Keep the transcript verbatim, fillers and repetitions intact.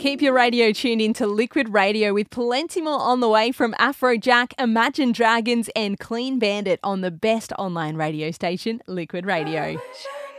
Keep your radio tuned into Liquid Radio with plenty more on the way from Afrojack, Imagine Dragons and Clean Bandit on the best online radio station, Liquid Radio.